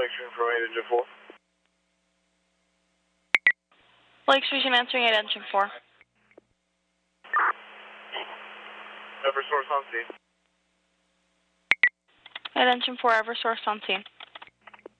connection from 8 engine 4. Lake Station answering 8 engine 4. Eversource on scene. 8 engine 4, Eversource on scene.